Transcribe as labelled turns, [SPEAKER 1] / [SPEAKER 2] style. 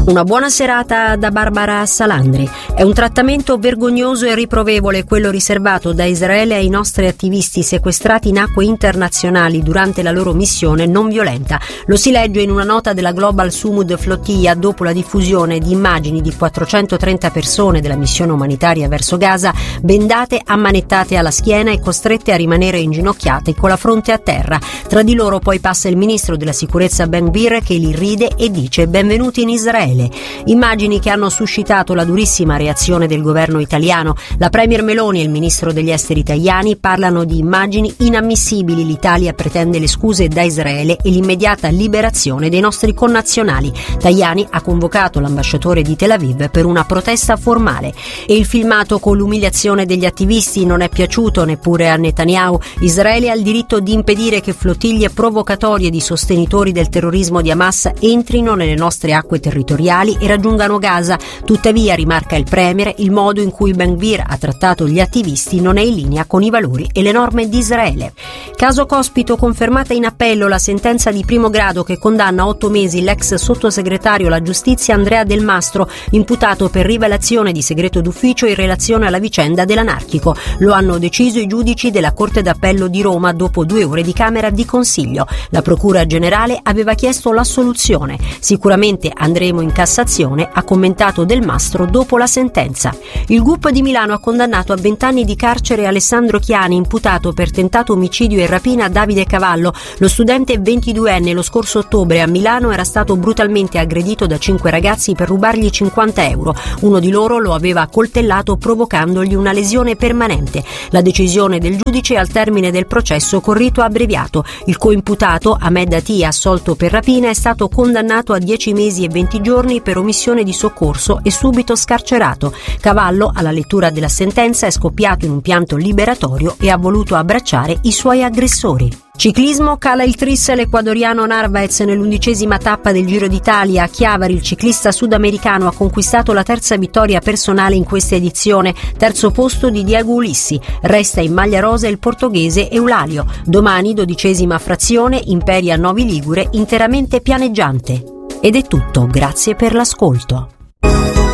[SPEAKER 1] Una buona serata da Barbara Salandri. È un trattamento vergognoso e riprovevole quello riservato da Israele ai nostri attivisti sequestrati in acque internazionali durante la loro missione non violenta. Lo si legge in una nota della Global Sumud Flotilla dopo la diffusione di immagini di 430 persone della missione umanitaria verso Gaza bendate, ammanettate alla schiena e costrette a rimanere inginocchiate con la fronte a terra. Tra di loro poi passa il ministro della sicurezza Ben Gvir che li ride e dice benvenuti in Israele. Immagini che hanno suscitato la durissima reazione del governo italiano. La premier Meloni e il ministro degli esteri Tajani parlano di immagini inammissibili. L'Italia pretende le scuse da Israele e l'immediata liberazione dei nostri connazionali. Tajani ha convocato l'ambasciatore di Tel Aviv per una protesta formale. E il filmato con l'umiliazione degli attivisti non è piaciuto neppure a Netanyahu. Israele ha il diritto di impedire che flottiglie provocatorie di sostenitori del terrorismo di Hamas entrino nelle nostre acque territoriali e raggiungano Gaza. Tuttavia, rimarca il premier, il modo in cui Ben Gvir ha trattato gli attivisti non è in linea con i valori e le norme di Israele. Caso Cospito, confermata in appello la sentenza di primo grado che condanna a 8 mesi l'ex sottosegretario alla giustizia Andrea Del Mastro, imputato per rivelazione di segreto d'ufficio in relazione alla vicenda dell'anarchico. Lo hanno deciso i giudici della Corte d'Appello di Roma dopo 2 ore di Camera di Consiglio. La Procura Generale aveva chiesto l'assoluzione. Sicuramente andremo in Cassazione, ha commentato Del Mastro dopo la sentenza. Il GUP di Milano ha condannato a 20 anni di carcere Alessandro Chiani, imputato per tentato omicidio e rapina a Davide Cavallo. Lo studente 22enne lo scorso ottobre a Milano era stato brutalmente aggredito da 5 ragazzi per rubargli 50 euro. Uno di loro lo aveva accoltellato provocandogli una lesione permanente. La decisione del giudice al termine del processo con rito abbreviato. Il coimputato Ahmed Atia, assolto per rapina, è stato condannato a 10 mesi e 20 giorni per omissione di soccorso e subito scarcerato. Cavallo, alla lettura della sentenza, è scoppiato in un pianto liberatorio e ha voluto abbracciare i suoi aggressori. Ciclismo, cala il tris l'ecuadoriano Narvaez nell'11ª tappa del Giro d'Italia. A Chiavari il ciclista sudamericano ha conquistato la 3ª vittoria personale in questa edizione, 3° posto di Diego Ulissi. Resta in maglia rosa il portoghese Eulalio. Domani 12ª frazione, Imperia Novi Ligure interamente pianeggiante. Ed è tutto, grazie per l'ascolto.